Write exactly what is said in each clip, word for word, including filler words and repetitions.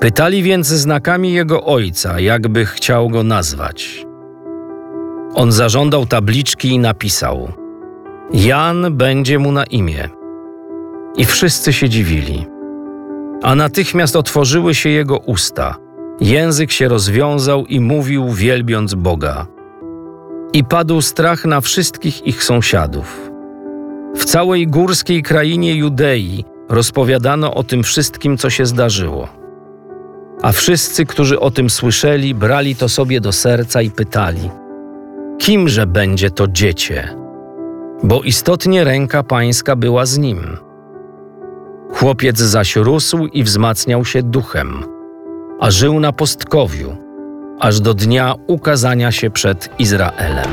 Pytali więc znakami jego ojca, jakby chciał go nazwać. On zażądał tabliczki i napisał: Jan będzie mu na imię. I wszyscy się dziwili. A natychmiast otworzyły się jego usta. Język się rozwiązał i mówił, wielbiąc Boga. I padł strach na wszystkich ich sąsiadów. W całej górskiej krainie Judei rozpowiadano o tym wszystkim, co się zdarzyło. A wszyscy, którzy o tym słyszeli, brali to sobie do serca i pytali: Kimże będzie to dziecię? Bo istotnie ręka Pańska była z nim. Chłopiec zaś rósł i wzmacniał się duchem, a żył na pustkowiu, aż do dnia ukazania się przed Izraelem.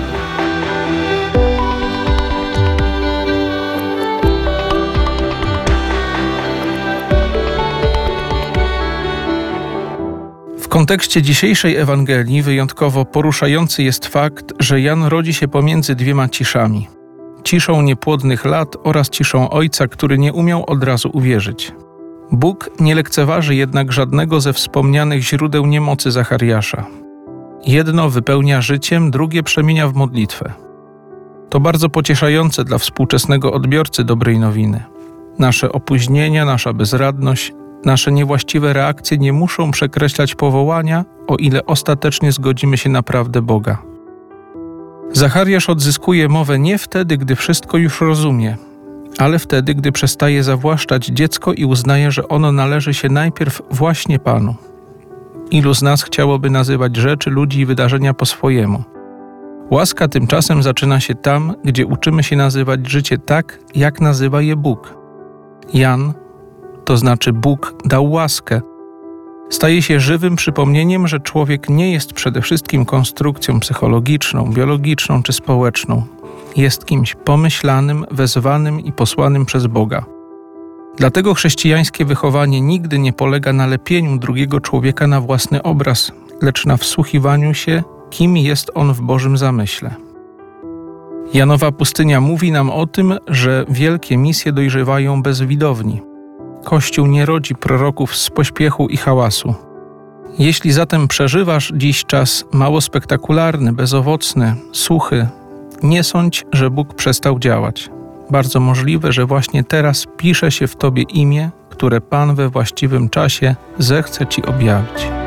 W kontekście dzisiejszej Ewangelii wyjątkowo poruszający jest fakt, że Jan rodzi się pomiędzy dwiema ciszami. Ciszą niepłodnych lat oraz ciszą ojca, który nie umiał od razu uwierzyć. Bóg nie lekceważy jednak żadnego ze wspomnianych źródeł niemocy Zachariasza. Jedno wypełnia życiem, drugie przemienia w modlitwę. To bardzo pocieszające dla współczesnego odbiorcy dobrej nowiny. Nasze opóźnienia, nasza bezradność, nasze niewłaściwe reakcje nie muszą przekreślać powołania, o ile ostatecznie zgodzimy się na prawdę Boga. Zachariasz odzyskuje mowę nie wtedy, gdy wszystko już rozumie, ale wtedy, gdy przestaje zawłaszczać dziecko i uznaje, że ono należy się najpierw właśnie Panu. Ilu z nas chciałoby nazywać rzeczy, ludzi i wydarzenia po swojemu? Łaska tymczasem zaczyna się tam, gdzie uczymy się nazywać życie tak, jak nazywa je Bóg. Jan, to znaczy Bóg dał łaskę, staje się żywym przypomnieniem, że człowiek nie jest przede wszystkim konstrukcją psychologiczną, biologiczną czy społeczną. Jest kimś pomyślanym, wezwanym i posłanym przez Boga. Dlatego chrześcijańskie wychowanie nigdy nie polega na lepieniu drugiego człowieka na własny obraz, lecz na wsłuchiwaniu się, kim jest on w Bożym zamyśle. Janowa pustynia mówi nam o tym, że wielkie misje dojrzewają bez widowni. Kościół nie rodzi proroków z pośpiechu i hałasu. Jeśli zatem przeżywasz dziś czas mało spektakularny, bezowocny, suchy, nie sądź, że Bóg przestał działać. Bardzo możliwe, że właśnie teraz pisze się w tobie imię, które Pan we właściwym czasie zechce ci objawić.